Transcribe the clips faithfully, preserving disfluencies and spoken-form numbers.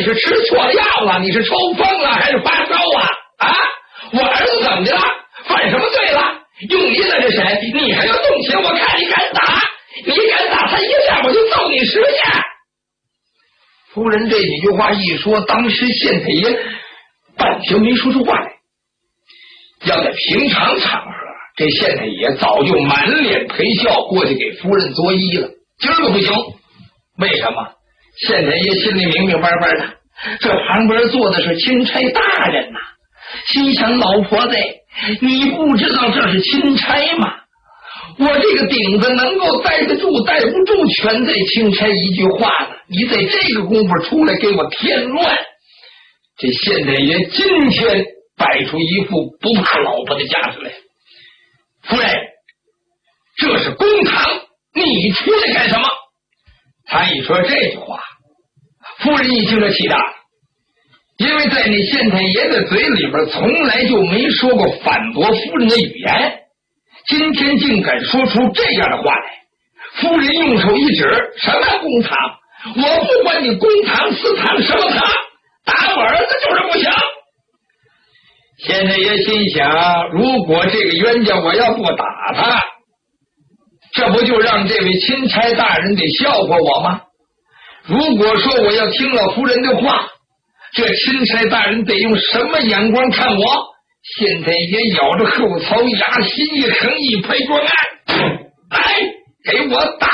你是吃错了药了，你是抽风了还是发烧啊？啊，我儿子怎么的了？犯什么罪了？用你在这审，你还要动刑？我看你敢打，你敢打他一下，我就揍你十下。夫人这几句话一说，当时县太爷半天没说出话来。要在平常场合，这县太爷早就满脸陪笑过去给夫人作揖了。今儿个不行，为什么？县太爷心里明明白白的，这旁边坐的是钦差大人呐、啊，心想老婆子，你不知道这是钦差吗？我这个顶子能够待得住待不住，全在钦差一句话呢。你在这个功夫出来给我添乱，这县太爷今天摆出一副不怕老婆的架势来。夫人，这是公堂，你出来干什么？他一说这句话，夫人一听这气大了，因为在那县太爷的嘴里边从来就没说过反驳夫人的语言，今天竟敢说出这样的话来。夫人用手一指，什么公堂？我不管你公堂私堂什么堂，打我儿子就是不行。县太爷心想，如果这个冤家我要不打他，这不就让这位钦差大人得笑话我吗？如果说我要听了夫人的话，这钦差大人得用什么眼光看我？县太爷咬着后槽牙，心一横，一拍桌案，来，给我打！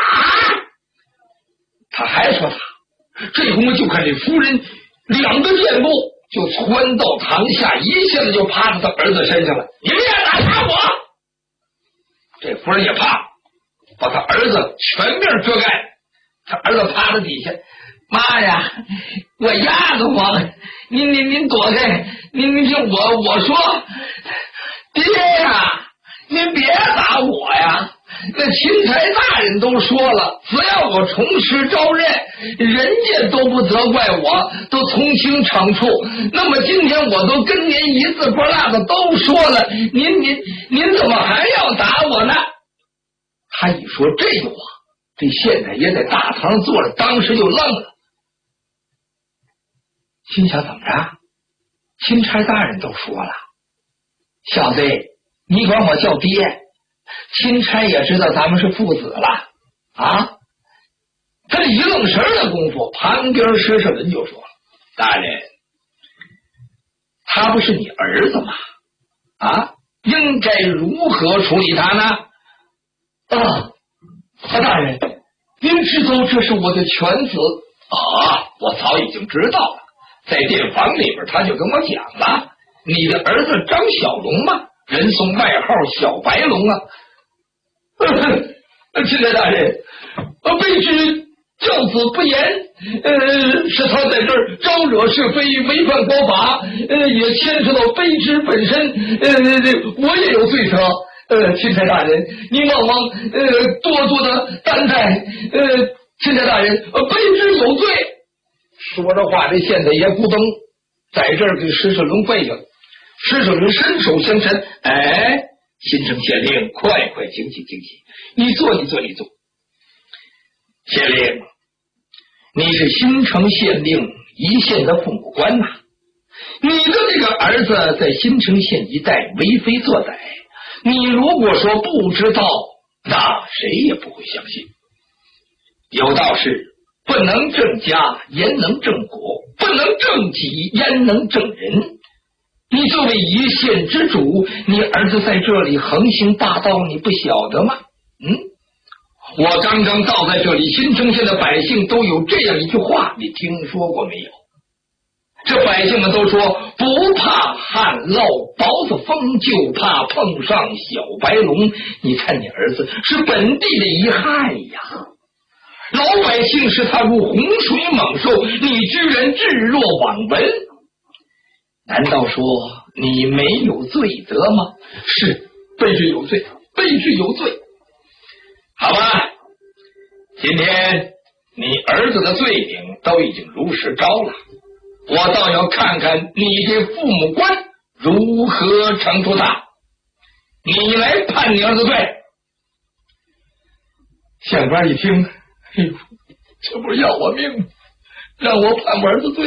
他还说他，这功夫就看这夫人两个箭步就窜到堂下，一下子就趴到他儿子身上了。你们要打打我！这夫人也怕，把他儿子全面遮盖。他儿子趴在底下，妈呀，我压得慌！您您您躲开！您您听我我说，爹呀，您别打我呀！那钦差大人都说了，只要我从实招认，人家都不责怪我，都从轻惩处。那么今天我都跟您一字不落的都说了，您您您怎么还要打我呢？他一说这句话，这县太爷在大堂上坐着，当时就愣了，心想怎么着？钦差大人都说了，小子，你管我叫爹，钦差也知道咱们是父子了啊！他这一愣神的功夫，旁边施舍人就说了：“大人，他不是你儿子吗？啊，应该如何处理他呢？”啊，大人，您知道这是我的犬子啊！我早已经知道了，在店房里边他就跟我讲了，你的儿子张小龙嘛，人送外号小白龙啊。钦差大人，卑职教子不严，呃，是他在这儿招惹是非，违反国法，呃，也牵扯到卑职本身，呃，我也有罪责。呃，钦差大人，您望望，呃，多多的担待。呃，钦差大人，呃，卑职有罪。说着话，这县太爷咕噔在这儿给施舍伦跪下了。施舍伦伸手相搀，哎，新城县令，快快请起，请起，你坐，你坐，你坐。县令，你是新城县令一县的父母官呐、啊，你的这个儿子在新城县一带为非作歹。你如果说不知道，那谁也不会相信。有道是，不能正家，焉能正国；不能正己，焉能正人。你作为一县之主，你儿子在这里横行霸道，你不晓得吗？嗯，我刚刚到在这里，新城县的百姓都有这样一句话，你听说过没有？这百姓们都说，不怕旱涝雹子风，就怕碰上小白龙。你看你儿子是本地的遗害呀，老百姓视他如洪水猛兽，你居然置若罔闻。难道说你没有罪责吗？是，卑职有罪，卑职有罪。好吧，今天你儿子的罪名都已经如实招了，我倒要看看你这父母官如何惩处他。你来判你儿子罪。县官一听，哎呦，这不是要我命吗？让我判我儿子罪。